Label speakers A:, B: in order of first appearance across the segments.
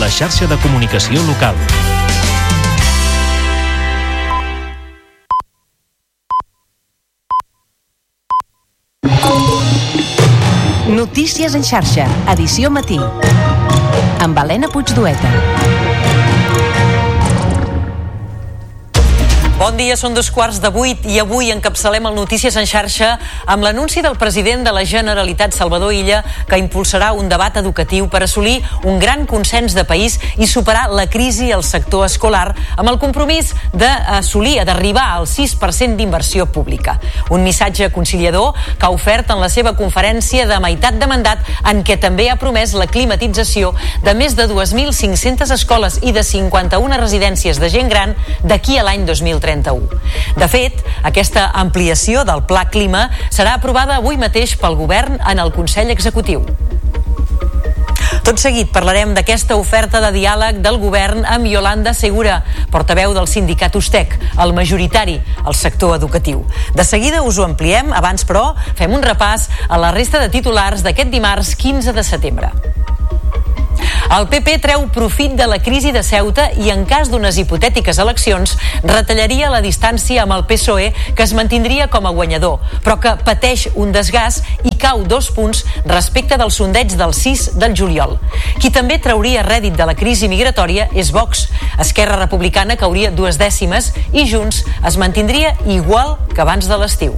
A: la xarxa de comunicació local.
B: Notícies en xarxa, edició matí, amb Helena Puigdueta.
C: Bon dia, són 7:15 i avui encapçalem el Notícies en xarxa amb l'anunci del president de la Generalitat, Salvador Illa, que impulsarà un debat educatiu per assolir un gran consens de país i superar la crisi al sector escolar amb el compromís d'arribar al 6% d'inversió pública. Un missatge conciliador que ha ofert en la seva conferència de meitat de mandat, en què també ha promès la climatització de més de 2.500 escoles i de 51 residències de gent gran d'aquí a l'any 2031. De fet, aquesta ampliació del Pla Clima serà aprovada avui mateix pel Govern en el Consell Executiu. Tot seguit parlarem d'aquesta oferta de diàleg del Govern amb Yolanda Segura, portaveu del sindicat USTEC, el majoritari al sector educatiu. De seguida us ho ampliem, abans però fem un repàs a la resta de titulars d'aquest dimarts 15 de setembre. El PP treu profit de la crisi de Ceuta i, en cas d'unes hipotètiques eleccions, retallaria la distància amb el PSOE, que es mantindria com a guanyador, però que pateix un desgast i cau 2 punts respecte del sondeig del 6 del juliol. Qui també trauria rèdit de la crisi migratòria és Vox. Esquerra Republicana cauria 2 dècimes i Junts es mantindria igual que abans de l'estiu.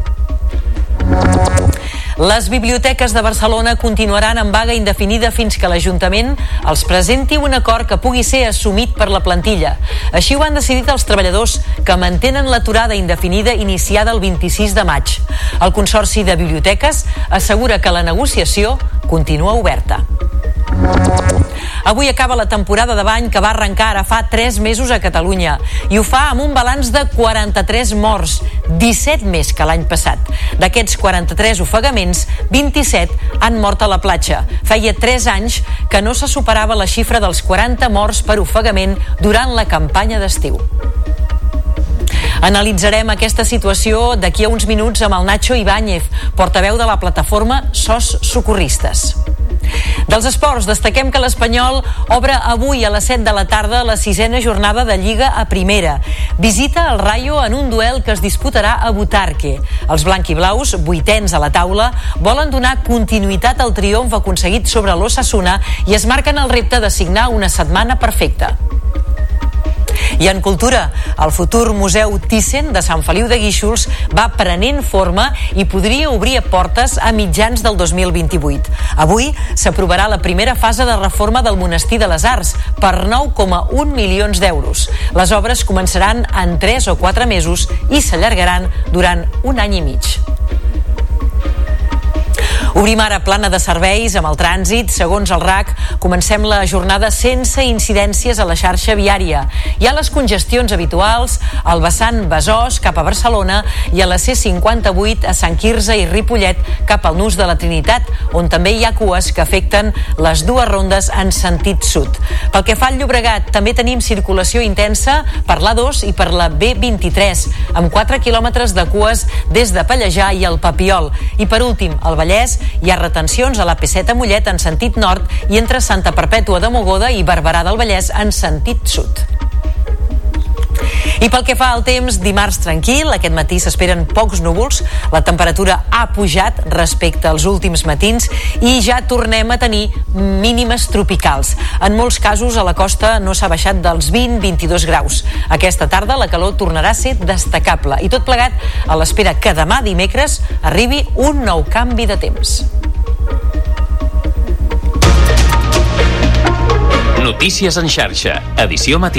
C: Les biblioteques de Barcelona continuaran en vaga indefinida fins que l'Ajuntament els presenti un acord que pugui ser assumit per la plantilla. Així ho han decidit els treballadors, que mantenen l'aturada indefinida iniciada el 26 de maig. El Consorci de Biblioteques assegura que la negociació continua oberta. Avui acaba la temporada de bany que va arrencar ara fa 3 mesos a Catalunya i ho fa amb un balanç de 43 morts, 17 més que l'any passat. D'aquests 43 ofegaments, 27 han mort a la platja. Feia 3 anys que no se superava la xifra dels 40 morts per ofegament durant la campanya d'estiu. Analitzarem aquesta situació d'aquí a uns minuts amb el Nacho Ibáñez, portaveu de la plataforma SOS Socorristes. Dels esports, destaquem que l'Espanyol obre avui a les 7 de la tarda la 6ª jornada de Lliga a Primera. Visita el Rayo en un duel que es disputarà a Butarque. Els blanquiblaus, 8ens a la taula, volen donar continuïtat al triomf aconseguit sobre l'Osasuna i es marquen el repte de signar una setmana perfecta. I en cultura, el futur Museu Thyssen de Sant Feliu de Guíxols va prenent forma i podria obrir portes a mitjans del 2028. Avui s'aprovarà la primera fase de reforma del Monestir de les Arts per 9,1 milions d'euros. Les obres començaran en 3 o 4 mesos i s'allargaran durant un any i mig. Obrim ara plana de serveis amb el trànsit. Segons el RAC, comencem la jornada sense incidències a la xarxa viària. Hi ha les congestions habituals al vessant Besòs cap a Barcelona i a la C58 a Sant Quirze i Ripollet cap al Nus de la Trinitat, on també hi ha cues que afecten les 2 rondes en sentit sud. Pel que fa al Llobregat, també tenim circulació intensa per l'A2 i per la B23, amb 4 quilòmetres de cues des de Pallejà i el Papiol. I per últim, al Vallès, hi ha retencions a l'AP7 a Mollet en sentit nord i entre Santa Perpètua de Mogoda i Barberà del Vallès en sentit sud. I pel que fa al temps, dimarts tranquil, aquest matí s'esperen pocs núvols, la temperatura ha pujat respecte als últims matins i ja tornem a tenir mínimes tropicals. En molts casos a la costa no s'ha baixat dels 20-22 graus. Aquesta tarda la calor tornarà a ser destacable i tot plegat a l'espera que demà dimecres arribi un nou canvi de temps.
A: Notícies en xarxa, edició matí.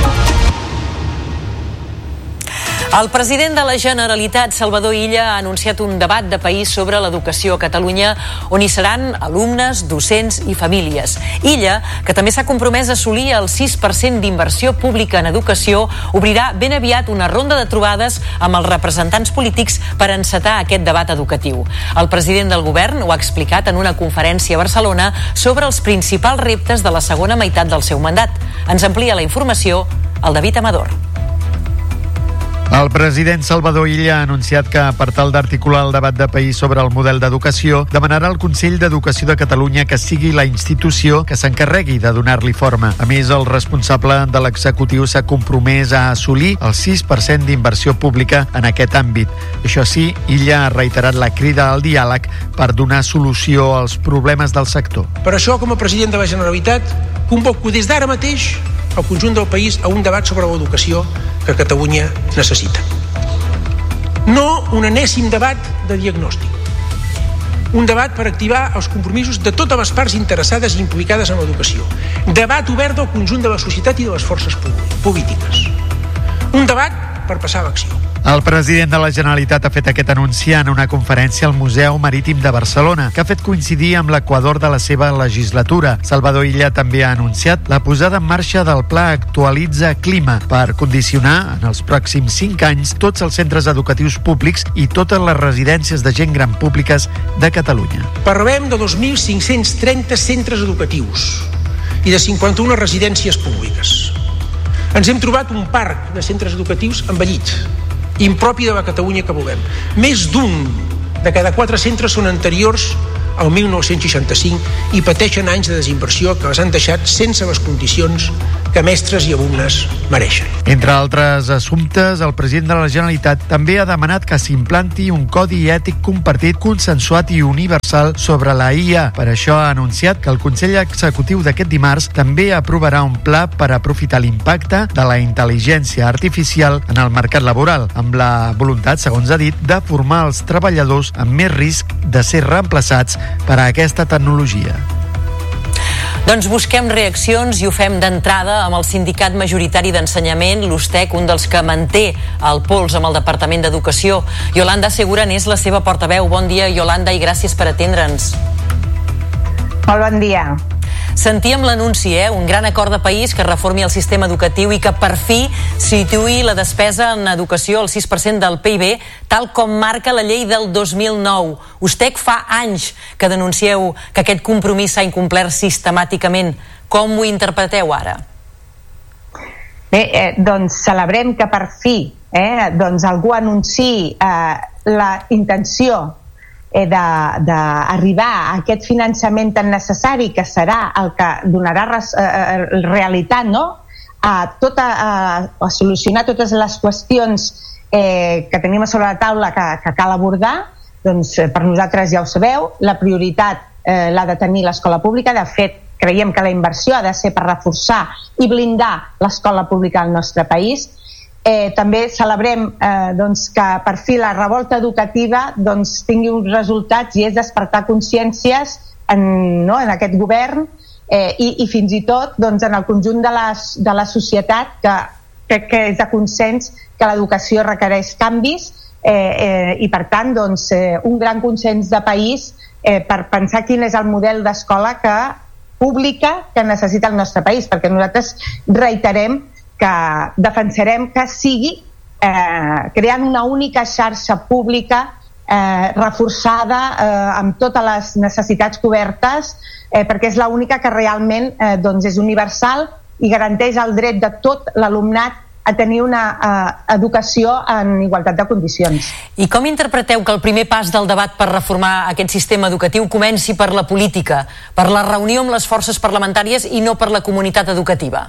C: El president de la Generalitat, Salvador Illa, ha anunciat un debat de país sobre l'educació a Catalunya on hi seran alumnes, docents i famílies. Illa, que també s'ha compromès a assolir el 6% d'inversió pública en educació, obrirà ben aviat una ronda de trobades amb els representants polítics per encetar aquest debat educatiu. El president del govern ho ha explicat en una conferència a Barcelona sobre els principals reptes de la segona meitat del seu mandat. Ens amplia la informació el David Amador.
D: El president Salvador Illa ha anunciat que, per tal d'articular el debat de país sobre el model d'educació, demanarà al Consell d'Educació de Catalunya que sigui la institució que s'encarregui de donar-li forma. A més, el responsable de l'executiu s'ha compromès a assolir el 6% d'inversió pública en aquest àmbit. Això sí, Illa ha reiterat la crida al diàleg per donar solució als problemes del sector.
E: Per això, com a president de la Generalitat, convoco des d'ara mateix el conjunt del país a un debat sobre l'educació que Catalunya necessita. No un enèsim debat de diagnòstic. Un debat per activar els compromisos de totes les parts interessades i implicades en l'educació. Debat obert del conjunt de la societat i de les forces polítiques. Un debat per passar a l'acció.
D: El president de la Generalitat ha fet aquest anunci en una conferència al Museu Marítim de Barcelona, que ha fet coincidir amb l'equador de la seva legislatura. Salvador Illa també ha anunciat la posada en marxa del Pla Actualitza Clima per condicionar en els pròxims 5 anys tots els centres educatius públics i totes les residències de gent gran públiques de Catalunya.
E: Parlem de 2.530 centres educatius i de 51 residències públiques. Ens hem trobat un parc de centres educatius envellit, impropi de la Catalunya que volem. Més d'un de cada 4 centres són anteriors al 1965 i pateixen anys de desinversió que les han deixat sense les condicions que mestres i alumnes mereixen.
D: Entre altres assumptes, el president de la Generalitat també ha demanat que s'implanti un codi ètic compartit, consensuat i universal sobre la IA. Per això ha anunciat que el Consell Executiu d'aquest dimarts també aprovarà un pla per aprofitar l'impacte de la intel·ligència artificial en el mercat laboral, amb la voluntat, segons ha dit, de formar els treballadors amb més risc de ser reemplaçats per a aquesta tecnologia.
C: Doncs busquem reaccions i ho fem d'entrada amb el sindicat majoritari d'ensenyament, l'USTEC, un dels que manté el pols amb el Departament d'Educació. Yolanda Seguran és la seva portaveu. Bon dia, Yolanda, i gràcies per atendre'ns.
F: Molt bon dia.
C: Sentíem l'anunci, un gran acord de país que reformi el sistema educatiu i que per fi situï la despesa en educació al 6% del PIB, tal com marca la llei del 2009. USTEC fa anys que denuncieu que aquest compromís s'ha incomplert sistemàticament. Com ho interpreteu ara?
F: Bé, doncs celebrem que per fi doncs algú anunciï la intenció d'arribar a aquest finançament tan necessari que serà el que donarà realitat, no? a solucionar totes les qüestions que tenim a sobre la taula que cal abordar. Doncs per nosaltres ja ho sabeu, la prioritat l'ha de tenir l'escola pública. De fet, creiem que la inversió ha de ser per reforçar i blindar l'escola pública al nostre país. També celebrem que per fi la revolta educativa tingui uns resultats, i és despertar consciències en aquest govern i fins i tot en el conjunt de la societat, que crec que és de consens que l'educació requereix canvis i per tant un gran consens de país per pensar quin és el model d'escola pública que necessita el nostre país, perquè nosaltres reiterem que defensarem que sigui creant una única xarxa pública reforçada amb totes les necessitats cobertes, perquè és l'única que realment és universal i garanteix el dret de tot l'alumnat a tenir una educació en igualtat de condicions.
C: I com interpreteu que el primer pas del debat per reformar aquest sistema educatiu comenci per la política, per la reunió amb les forces parlamentàries i no per la comunitat educativa?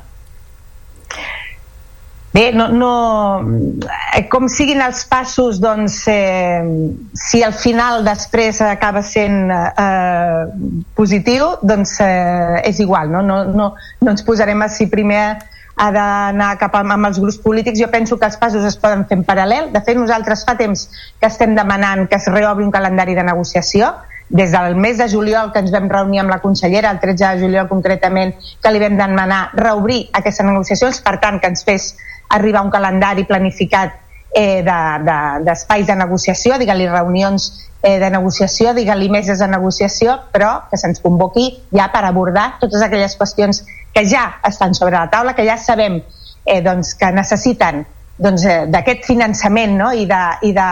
F: Bé, com siguin els passos, si al final després acaba sent positiu, és igual, no ens posarem a si primer ha d'anar cap amb els grups polítics. Jo penso que els passos es poden fer en paral·lel. De fet, nosaltres fa temps que estem demanant que es reobri un calendari de negociació. Des del mes de juliol que ens vam reunir amb la consellera, el 13 de juliol concretament, que li vam demanar reobrir aquestes negociacions, per tant que ens fes arribar un calendari planificat d'espais de negociació, digue-li reunions de negociació, digue-li meses de negociació, però que se'ns convoqui ja per abordar totes aquelles qüestions que ja estan sobre la taula, que ja sabem que necessiten d'aquest finançament i de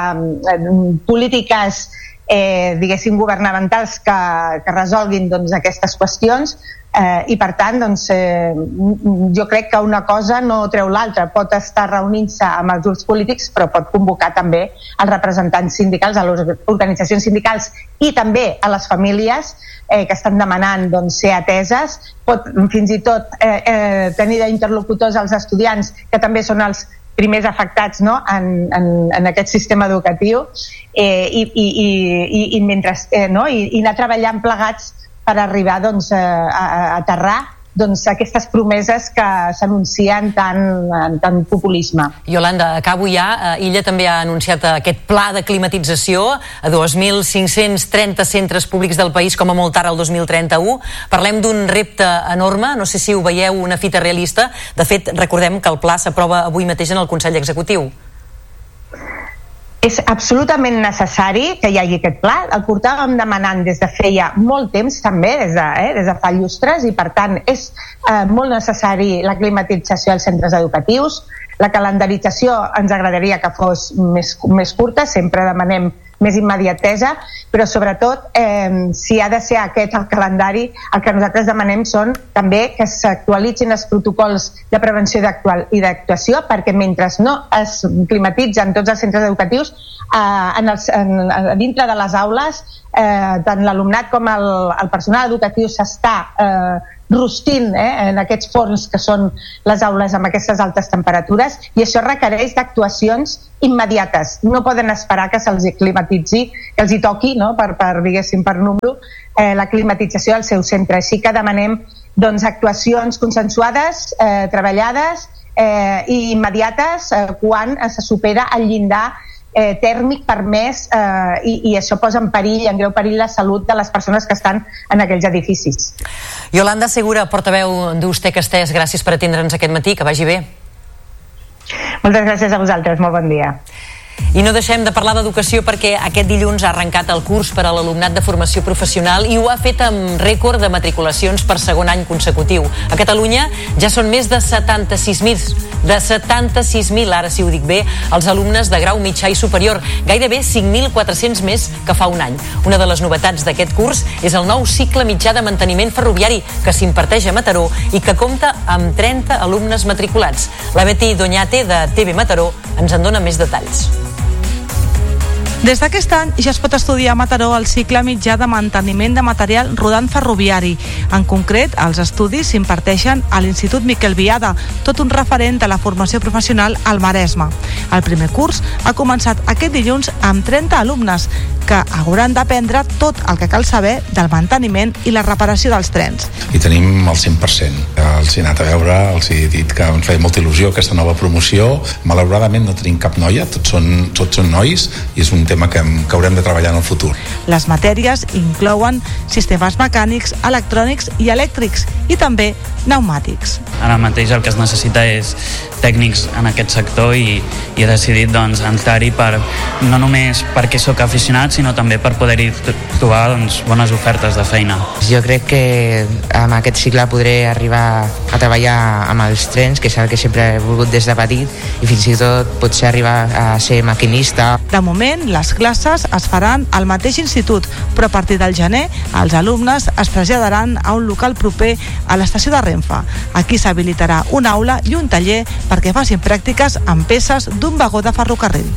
F: polítiques diguéssim governamentals que resolguin aquestes qüestions, I per tant doncs, jo crec que una cosa no treu l'altra. Pot estar reunint-se amb els grups polítics, però pot convocar també els representants sindicals, a les organitzacions sindicals i també a les famílies que estan demanant doncs, ser ateses. Pot fins i tot tenir d'interlocutors els estudiants, que també són els primers afectats, no? en aquest sistema educatiu, i anar treballant plegats per arribar doncs, a aterrar doncs, aquestes promeses que s'anuncien tant populisme.
C: Iolanda, acabo ja. Illa també ha anunciat aquest pla de climatització a 2.530 centres públics del país, com a molt tard el 2031. Parlem d'un repte enorme, no sé si ho veieu una fita realista. De fet, recordem que el pla s'aprova avui mateix en el Consell Executiu.
F: És absolutament necessari que hi hagi aquest pla. El portàvem demanant des de feia molt temps, també, des de fa llustres, i per tant és molt necessari la climatització als centres educatius. La calendarització ens agradaria que fos més curta, sempre demanem més immediatesa, però sobretot si ha de ser aquest el calendari, el que nosaltres demanem són també que s'actualitzin els protocols de prevenció i d'actuació, perquè mentre no es climatitzen tots els centres educatius, dintre de les aules tant l'alumnat com el personal educatiu s'està rostint en aquests forns que són les aules amb aquestes altes temperatures, i això requereix d'actuacions immediates. No poden esperar que se'ls climatitzi, que els hi toqui, no? diguéssim, per número, la climatització del seu centre. Així que demanem doncs, actuacions consensuades, treballades i immediates quan se supera el llindar tèrmic permès, i això posa en greu perill la salut de les persones que estan en aquells edificis.
C: Iolanda Segura, portaveu d'Ustec Estès, gràcies per atendre'ns aquest matí, que vagi bé.
F: Moltes gràcies a vosaltres, molt bon dia.
C: I no deixem de parlar d'educació, perquè aquest dilluns ha arrencat el curs per a l'alumnat de formació professional i ho ha fet amb rècord de matriculacions per segon any consecutiu. A Catalunya ja són més de 76.000, ara si ho dic bé, els alumnes de grau mitjà i superior, gairebé 5.400 més que fa un any. Una de les novetats d'aquest curs és el nou cicle mitjà de manteniment ferroviari que s'imparteix a Mataró i que compta amb 30 alumnes matriculats. La Betty Doñate, de TV Mataró, ens en dona més detalls.
G: Des d'aquest any ja es pot estudiar a Mataró el cicle mitjà de manteniment de material rodant ferroviari. En concret, els estudis s'imparteixen a l'Institut Miquel Biada, tot un referent de la formació professional al Maresme. El primer curs ha començat aquest dilluns amb 30 alumnes que hauran d'aprendre tot el que cal saber del manteniment i la reparació dels trens.
H: I tenim el 100%. Els he anat a veure, els he dit que em feia molta il·lusió aquesta nova promoció. Malauradament no tenim cap noia, tots són nois, i és un tema que haurem de treballar en el futur.
G: Les matèries inclouen sistemes mecànics, electrònics i elèctrics, i també pneumàtics.
I: Ara mateix el que es necessita és tècnics en aquest sector i he decidit doncs, entrar-hi no només perquè sóc aficionat, sinó també per poder-hi trobar bones ofertes de feina.
J: Jo crec que amb aquest cicle podré arribar a treballar amb els trens, que és el que sempre he volgut des de petit, i fins i tot potser arribar a ser maquinista.
G: De moment, les classes es faran al mateix institut, però a partir del gener els alumnes es traslladaran a un local proper a l'estació de Renfe. Aquí s'habilitarà una aula i un taller perquè facin pràctiques amb peces d'un vagó de ferrocarril.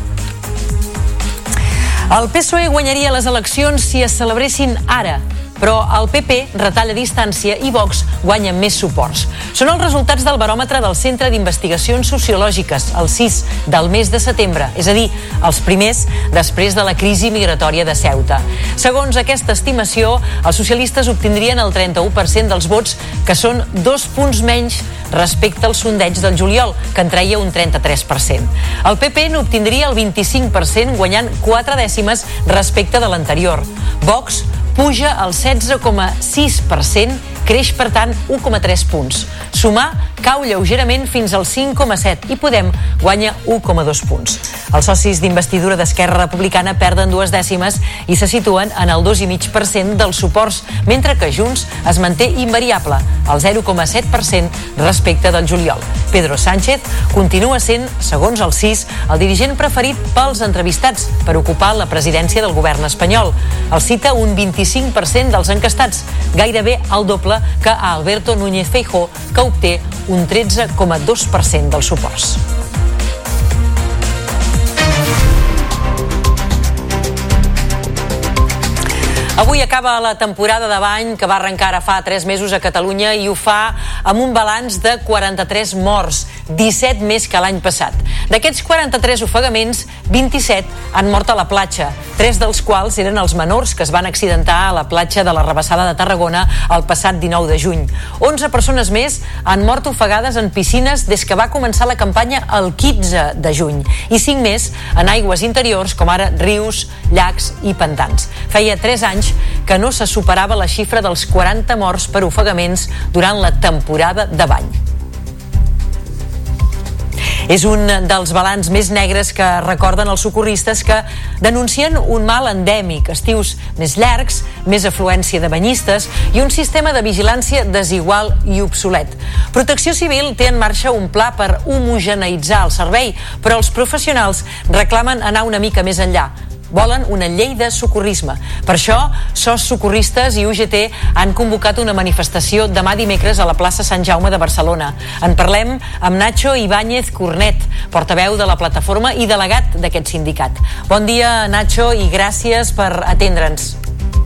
C: El PSOE guanyaria les eleccions si es celebressin ara, però el PP retalla distància i Vox guanya més suports. Són els resultats del baròmetre del Centre d'Investigacions Sociològiques, el CIS, del mes de setembre, és a dir, els primers després de la crisi migratòria de Ceuta. Segons aquesta estimació, els socialistes obtindrien el 31% dels vots, que són 2 punts menys respecte al sondeig del juliol, que en treia un 33%. El PP n'obtindria el 25%, guanyant 4 dècimes respecte de l'anterior. Vox puja al 16,6%, creix per tant 1,3 punts. Sumar cau lleugerament fins al 5,7 i Podem guanya 1,2 punts. Els socis d'investidura d'Esquerra Republicana perden 2 dècimes i se situen en el 2,5% dels suports, mentre que Junts es manté invariable, al 0,7% respecte del juliol. Pedro Sánchez continua sent, segons el CIS, el dirigent preferit pels entrevistats per ocupar la presidència del govern espanyol. El cita un 25% dels encastats, gairebé el doble sembla que a Alberto Núñez Feijóo, que obté un 13,2% dels suports. Avui acaba la temporada de bany que va arrencar ara fa 3 mesos a Catalunya i ho fa amb un balanç de 43 morts, 17 més que l'any passat. D'aquests 43 ofegaments, 27 han mort a la platja, 3 dels quals eren els menors que es van accidentar a la platja de la Rabassada de Tarragona el passat 19 de juny. 11 persones més han mort ofegades en piscines des que va començar la campanya el 15 de juny i 5 més en aigües interiors com ara rius, llacs i pantans. Feia 3 anys que no se superava la xifra dels 40 morts per ofegaments durant la temporada de bany. És un dels balanç més negres que recorden els socorristes, que denuncien un mal endèmic, estius més llargs, més afluència de banyistes i un sistema de vigilància desigual i obsolet. Protecció Civil té en marxa un pla per homogeneïtzar el servei, però els professionals reclamen anar una mica més enllà. Volen una llei de socorrisme. Per això, SOS Socorristes i UGT han convocat una manifestació demà dimecres a la plaça Sant Jaume de Barcelona. En parlem amb Nacho Ibáñez Cornet, portaveu de la plataforma i delegat d'aquest sindicat. Bon dia, Nacho, i gràcies per atendre'ns.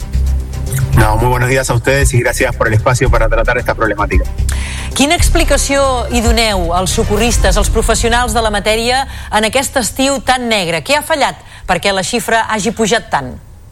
K: No, muy buenos días a ustedes y gracias por el espacio para tratar esta problemática.
C: Quina explicació hi doneu als socorristes, als professionals de la matèria, en aquest estiu tan negre? Què ha fallat perquè la xifra hagi pujat tant?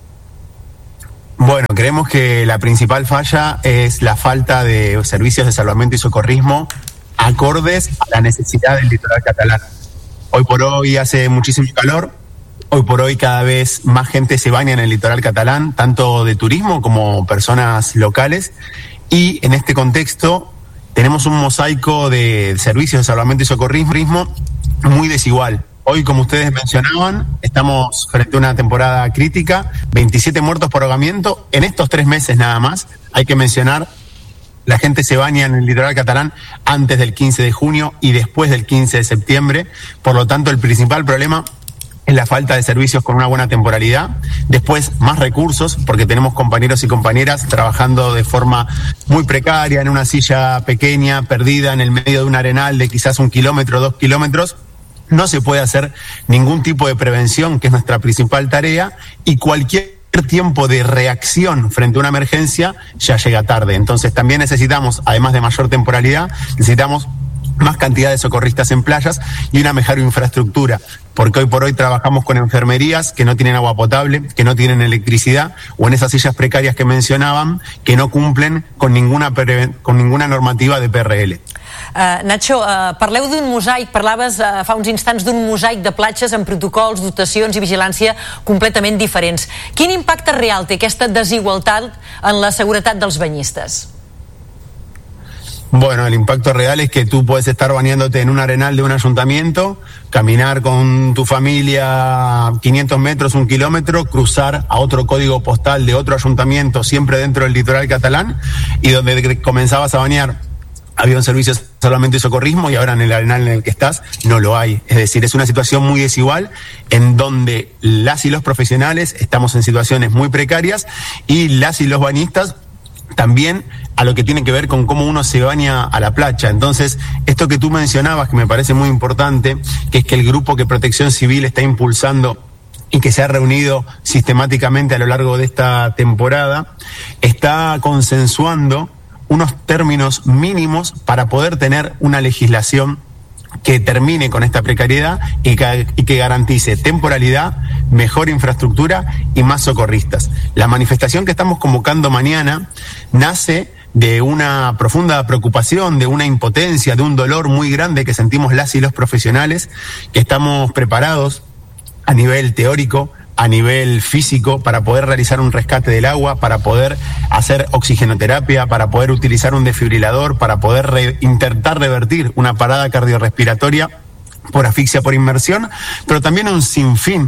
K: Bueno, creemos que la principal falla es la falta de servicios de salvamento y socorrismo acordes a la necesidad del litoral catalán. Hoy por hoy hace muchísimo calor. Hoy por hoy cada vez más gente se baña en el litoral catalán, tanto de turismo como personas locales, y en este contexto tenemos un mosaico de servicios de salvamento y socorrismo muy desigual. Hoy, como ustedes mencionaban, estamos frente a una temporada crítica, 27 muertos por ahogamiento en estos 3 meses nada más. Hay que mencionar, la gente se baña en el litoral catalán antes del 15 de junio y después del 15 de septiembre, por lo tanto el principal problema es la falta de servicios con una buena temporalidad. Después, más recursos, porque tenemos compañeros y compañeras trabajando de forma muy precaria, en una silla pequeña, perdida en el medio de un arenal de quizás 1 kilómetro, 2 kilómetros. No se puede hacer ningún tipo de prevención, que es nuestra principal tarea, y cualquier tiempo de reacción frente a una emergencia ya llega tarde. Entonces también necesitamos, además de mayor temporalidad, necesitamos más cantidad de socorristas en playas y una mejor infraestructura, porque hoy por hoy trabajamos con enfermerías que no tienen agua potable, que no tienen electricidad, o en esas sillas precarias que mencionaban, que no cumplen con ninguna normativa de PRL.
C: Nacho, parleu d'un mosaic, parlaves fa uns instants d'un mosaic de platges amb protocols, dotacions i vigilància completament diferents. Quin impacte real té aquesta desigualtat en la seguretat dels banyistes?
K: Bueno, el impacto real es que tú puedes estar bañándote en un arenal de un ayuntamiento, caminar con tu familia 500 metros, 1 kilómetro, cruzar a otro código postal de otro ayuntamiento, siempre dentro del litoral catalán, y donde comenzabas a bañar había un servicio de salvamento y socorrismo, y ahora en el arenal en el que estás no lo hay. Es decir, es una situación muy desigual en donde las y los profesionales estamos en situaciones muy precarias, y las y los bañistas también a lo que tiene que ver con cómo uno se baña a la playa. Entonces, esto que tú mencionabas, que me parece muy importante, que es que el grupo que Protección Civil está impulsando y que se ha reunido sistemáticamente a lo largo de esta temporada, está consensuando unos términos mínimos para poder tener una legislación que termine con esta precariedad y que garantice temporalidad, mejor infraestructura y más socorristas. La manifestación que estamos convocando mañana nace de una profunda preocupación, de una impotencia, de un dolor muy grande que sentimos las y los profesionales, que estamos preparados a nivel teórico, a nivel físico, para poder realizar un rescate del agua, para poder hacer oxigenoterapia, para poder utilizar un desfibrilador, para poder intentar revertir una parada cardiorrespiratoria por asfixia por inmersión, pero también un sinfín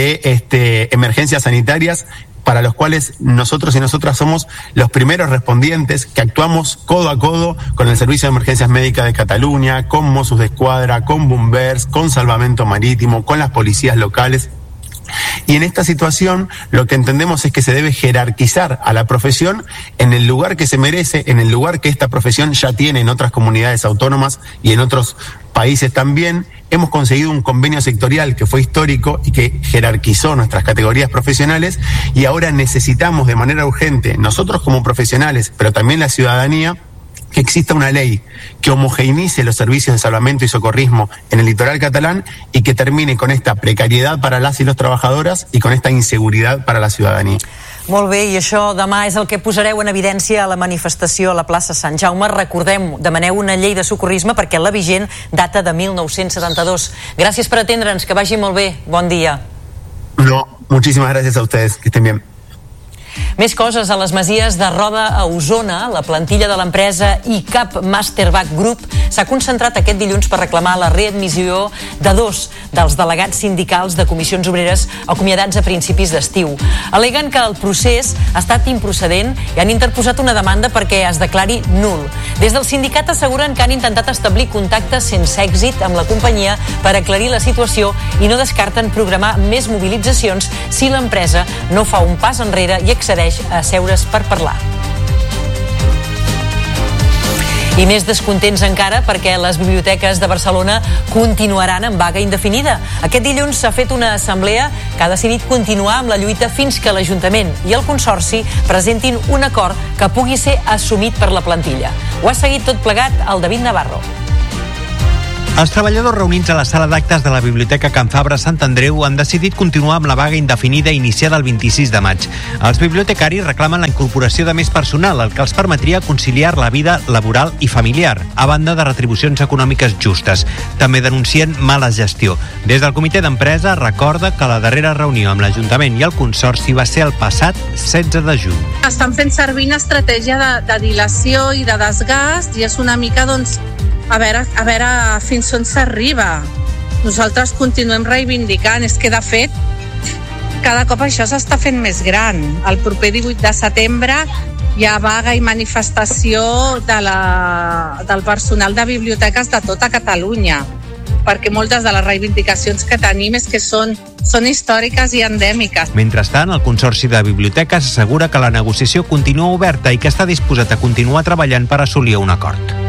K: de emergencias sanitarias para los cuales nosotros y nosotras somos los primeros respondientes, que actuamos codo a codo con el Servicio de Emergencias Médicas de Cataluña, con Mossos d'Esquadra, con Bombers, con Salvamento Marítimo, con las policías locales. Y en esta situación lo que entendemos es que se debe jerarquizar a la profesión en el lugar que se merece, en el lugar que esta profesión ya tiene en otras comunidades autónomas y en otros países también. Hemos conseguido un convenio sectorial que fue histórico y que jerarquizó nuestras categorías profesionales, y ahora necesitamos de manera urgente, nosotros como profesionales, pero también la ciudadanía, que exista una ley que homogeneice los servicios de salvamento y socorrismo en el litoral catalán y que termine con esta precariedad para las y los trabajadoras y con esta inseguridad para la ciudadanía.
C: Molt bé, i això demà és el que posareu en evidència a la manifestació a la plaça Sant Jaume. Recordem, demaneu una llei de socorrisme perquè la vigent data de 1972. Gràcies per atendre'ns, que vagi molt bé. Bon dia.
K: No, muchísimas gracias a ustedes, que estén bien.
C: Més coses a les Masies de Roda a Osona. La plantilla de l'empresa ICAP Masterback Group s'ha concentrat aquest dilluns per reclamar la readmissió de 2 dels delegats sindicals de comissions obreres acomiadats a principis d'estiu. Al·leguen que el procés ha estat improcedent i han interposat una demanda perquè es declari nul. Des del sindicat asseguren que han intentat establir contactes sense èxit amb la companyia per aclarir la situació i no descarten programar més mobilitzacions si l'empresa no fa un pas enrere i accedeix a asseure's per parlar. I més descontents encara perquè les biblioteques de Barcelona continuaran en vaga indefinida. Aquest dilluns s'ha fet una assemblea que ha decidit continuar amb la lluita fins que l'Ajuntament i el Consorci presentin un acord que pugui ser assumit per la plantilla. Ho ha seguit tot plegat el David Navarro.
L: Els treballadors reunits a la sala d'actes de la Biblioteca Can Fabra Sant Andreu han decidit continuar amb la vaga indefinida iniciada el 26 de maig. Els bibliotecaris reclamen la incorporació de més personal, el que els permetria conciliar la vida laboral i familiar, a banda de retribucions econòmiques justes. També denuncien mala gestió. Des del comitè d'empresa recorda que la darrera reunió amb l'Ajuntament i el Consorci va ser el passat 16 de juny.
M: Estan fent servir una estratègia de dilació i de desgast i és una mica, doncs, a veure fins on s'arriba. Nosaltres continuem reivindicant. És que, de fet, cada cop això s'està fent més gran. El proper 18 de setembre hi ha vaga i manifestació del personal de biblioteques de tota Catalunya, perquè moltes de les reivindicacions que tenim és que són històriques i endèmiques.
L: Mentrestant, el Consorci de Biblioteques assegura que la negociació continua oberta i que està disposat a continuar treballant per assolir un acord.